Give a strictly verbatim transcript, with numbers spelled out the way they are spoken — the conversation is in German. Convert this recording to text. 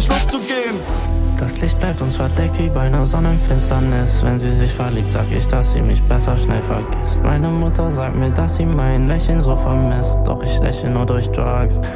Schluss zu gehen. Das Licht bleibt uns verdeckt wie bei einer Sonnenfinsternis. Wenn sie sich verliebt, sag ich, dass sie mich besser schnell vergisst. Meine Mutter sagt mir, dass sie mein Lächeln so vermisst. Doch ich lächle nur durch Drugs.